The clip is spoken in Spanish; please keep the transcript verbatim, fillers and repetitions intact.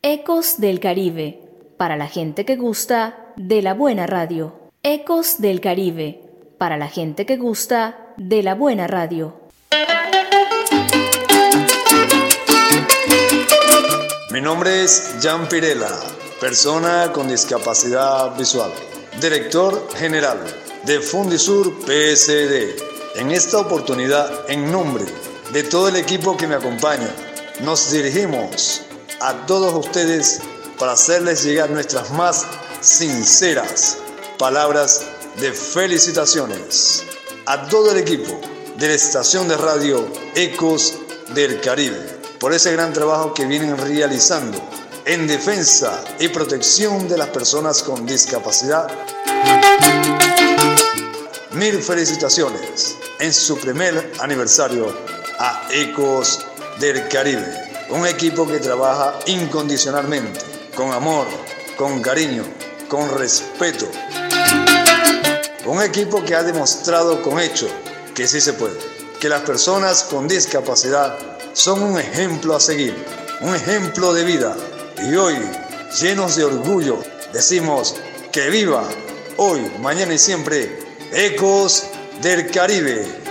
Ecos del Caribe, para la gente que gusta de la buena radio. Ecos del Caribe, para la gente que gusta de la buena radio. Mi nombre es Jan Pirela, persona con discapacidad visual, director general de Fundisur P S D. En esta oportunidad, en nombre de todo el equipo que me acompaña, nos dirigimos a todos ustedes para hacerles llegar nuestras más sinceras palabras de felicitaciones a todo el equipo de la estación de radio Ecos del Caribe por ese gran trabajo que vienen realizando en defensa y protección de las personas con discapacidad. Mil felicitaciones en su primer aniversario a Ecos del Caribe, un equipo que trabaja incondicionalmente, con amor, con cariño, con respeto. Un equipo que ha demostrado con hecho que sí se puede, que las personas con discapacidad son un ejemplo a seguir, un ejemplo de vida. Y hoy, llenos de orgullo, decimos que viva hoy, mañana y siempre Ecos del Caribe.